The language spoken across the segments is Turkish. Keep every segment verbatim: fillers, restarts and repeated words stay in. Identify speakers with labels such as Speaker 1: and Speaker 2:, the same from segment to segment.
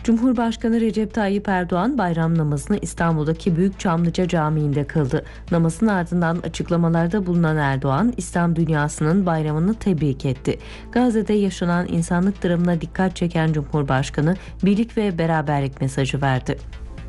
Speaker 1: Cumhurbaşkanı Recep Tayyip Erdoğan bayram namazını İstanbul'daki Büyük Çamlıca Camii'nde kıldı. Namazın ardından açıklamalarda bulunan Erdoğan, İslam dünyasının bayramını tebrik etti. Gazze'de yaşanan insanlık dramına dikkat çeken Cumhurbaşkanı, birlik ve beraberlik mesajı verdi.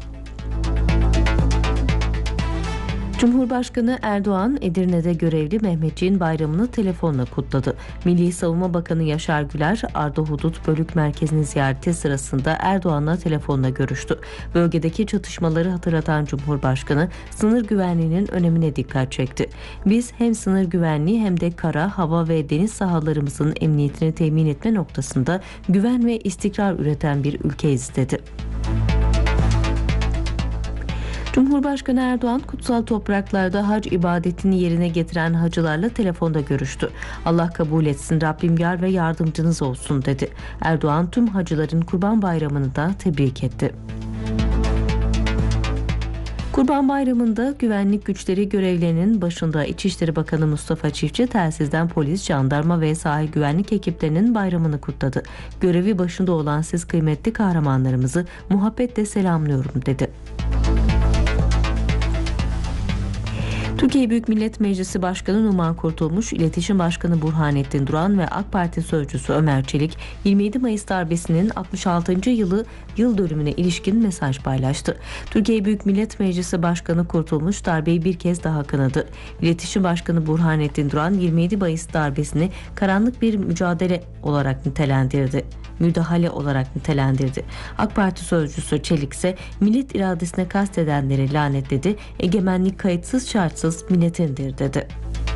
Speaker 1: Cumhurbaşkanı Erdoğan, Edirne'de görevli Mehmetçiğin bayramını telefonla kutladı. Milli Savunma Bakanı Yaşar Güler, Arda Hudut Bölük Merkezi'ni ziyareti sırasında Erdoğan'la telefonla görüştü. Bölgedeki çatışmaları hatırlatan Cumhurbaşkanı, sınır güvenliğinin önemine dikkat çekti. Biz hem sınır güvenliği hem de kara, hava ve deniz sahalarımızın emniyetini temin etme noktasında güven ve istikrar üreten bir ülkeyiz dedi. Cumhurbaşkanı Erdoğan, kutsal topraklarda hac ibadetini yerine getiren hacılarla telefonda görüştü. Allah kabul etsin, Rabbim yar ve yardımcınız olsun dedi. Erdoğan, tüm hacıların Kurban Bayramı'nı da tebrik etti. Kurban Bayramı'nda güvenlik güçleri görevlerinin başında İçişleri Bakanı Mustafa Çiftçi, telsizden polis, jandarma ve sahil güvenlik ekiplerinin bayramını kutladı. Görevi başında olan siz kıymetli kahramanlarımızı muhabbetle selamlıyorum dedi. Türkiye Büyük Millet Meclisi Başkanı Numan Kurtulmuş, İletişim Başkanı Burhanettin Duran ve AK Parti Sözcüsü Ömer Çelik, yirmi yedi Mayıs darbesinin altmış altıncı yılı yıl dönümüne ilişkin mesaj paylaştı. Türkiye Büyük Millet Meclisi Başkanı Kurtulmuş darbeyi bir kez daha kınadı. İletişim Başkanı Burhanettin Duran, yirmi yedi Mayıs darbesini karanlık bir mücadele olarak nitelendirdi. müdahale olarak nitelendirdi. AK Parti Sözcüsü Çelik ise millet iradesine kastedenleri lanetledi. Egemenlik kayıtsız şartsız milletindir dedi.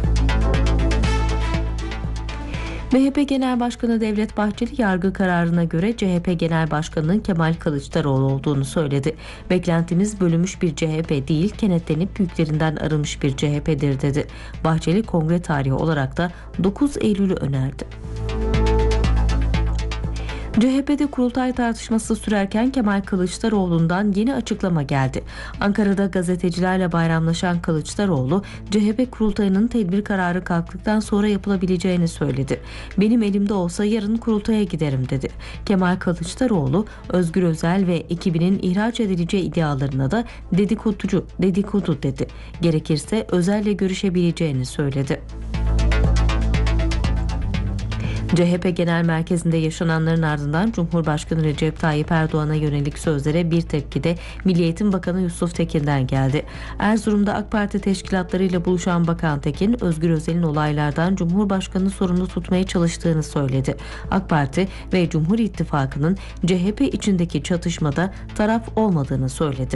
Speaker 1: M H P Genel Başkanı Devlet Bahçeli, yargı kararına göre C H P Genel Başkanı'nın Kemal Kılıçdaroğlu olduğunu söyledi. Beklentimiz bölünmüş bir C H P değil, kenetlenip yüklerinden arınmış bir C H P'dir dedi. Bahçeli, kongre tarihi olarak da dokuz Eylül'ü önerdi. C H P'de kurultay tartışması sürerken Kemal Kılıçdaroğlu'ndan yeni açıklama geldi. Ankara'da gazetecilerle bayramlaşan Kılıçdaroğlu, C H P kurultayının tedbir kararı kalktıktan sonra yapılabileceğini söyledi. Benim elimde olsa yarın kurultaya giderim dedi. Kemal Kılıçdaroğlu, Özgür Özel ve ekibinin ihraç edileceği iddialarına da dedikoducu, dedikodu dedi. Gerekirse Özel'le görüşebileceğini söyledi. C H P Genel Merkezi'nde yaşananların ardından Cumhurbaşkanı Recep Tayyip Erdoğan'a yönelik sözlere bir tepki de Milli Eğitim Bakanı Yusuf Tekin'den geldi. Erzurum'da AK Parti teşkilatlarıyla buluşan Bakan Tekin, Özgür Özel'in olaylardan Cumhurbaşkanı'nı sorumlu tutmaya çalıştığını söyledi. AK Parti ve Cumhur İttifakı'nın C H P içindeki çatışmada taraf olmadığını söyledi.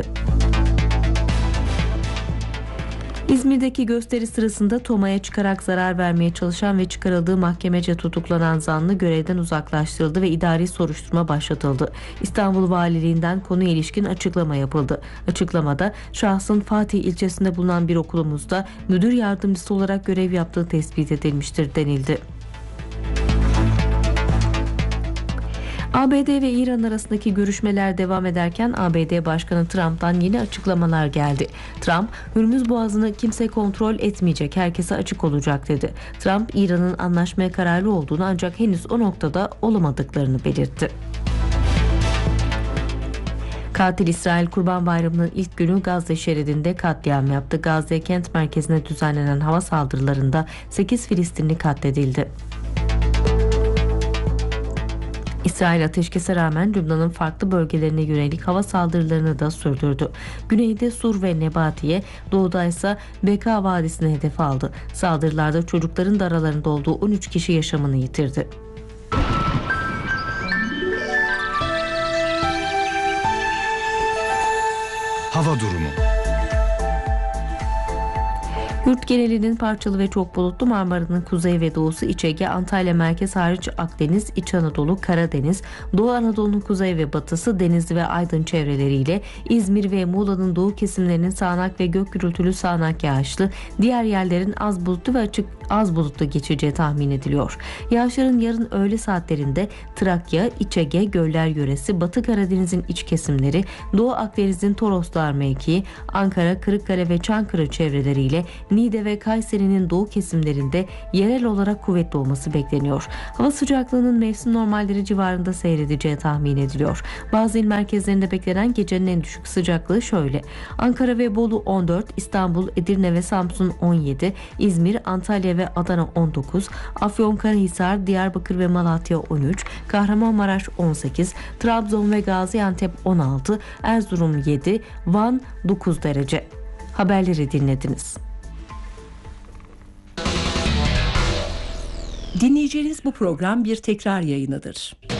Speaker 1: İzmir'deki gösteri sırasında tomaya çıkarak zarar vermeye çalışan ve çıkarıldığı mahkemece tutuklanan zanlı görevden uzaklaştırıldı ve idari soruşturma başlatıldı. İstanbul Valiliğinden konuya ilişkin açıklama yapıldı. Açıklamada şahsın Fatih ilçesinde bulunan bir okulumuzda müdür yardımcısı olarak görev yaptığı tespit edilmiştir denildi. A B D ve İran arasındaki görüşmeler devam ederken A B D Başkanı Trump'tan yeni açıklamalar geldi. Trump, Hürmüz Boğazı'nı kimse kontrol etmeyecek, herkese açık olacak dedi. Trump, İran'ın anlaşmaya kararlı olduğunu ancak henüz o noktada olamadıklarını belirtti. Katil İsrail Kurban Bayramı'nın ilk günü Gazze şeridinde katliam yaptı. Gazze kent merkezine düzenlenen hava saldırılarında sekiz Filistinli katledildi. İsrail ateşkese rağmen Lübnan'ın farklı bölgelerine yönelik hava saldırılarını da sürdürdü. Güneyde Sur ve Nebatiye, doğuda ise Beka Vadisi'ni hedef aldı. Saldırılarda çocukların da aralarında olduğu on üç kişi yaşamını yitirdi.
Speaker 2: Hava durumu.
Speaker 1: Yurt genelinin parçalı ve çok bulutlu, Marmara'nın kuzey ve doğusu, İç Ege, Antalya merkez hariç Akdeniz, İç Anadolu, Karadeniz, Doğu Anadolu'nun kuzey ve batısı, Denizli ve Aydın çevreleriyle İzmir ve Muğla'nın doğu kesimlerinin sağanak ve gök gürültülü sağanak yağışlı, diğer yerlerin az bulutlu ve açık az bulutlu geçeceği tahmin ediliyor. Yağışların yarın öğle saatlerinde Trakya, İç Ege, Göller Yöresi, Batı Karadeniz'in iç kesimleri, Doğu Akdeniz'in Toros Dağ mevkii, Ankara, Kırıkkale ve Çankırı çevreleriyle Niğde ve Kayseri'nin doğu kesimlerinde yerel olarak kuvvetli olması bekleniyor. Hava sıcaklığının mevsim normalleri civarında seyredeceği tahmin ediliyor. Bazı il merkezlerinde beklenen gecenin en düşük sıcaklığı şöyle: Ankara ve Bolu on dört, İstanbul, Edirne ve Samsun on yedi, İzmir, Antalya ve Adana on dokuz, Afyonkarahisar, Diyarbakır ve Malatya on üç, Kahramanmaraş on sekiz, Trabzon ve Gaziantep on altı, Erzurum yedi, Van dokuz derece. Haberleri dinlediniz.
Speaker 2: Dinleyeceğiniz bu program bir tekrar yayınıdır.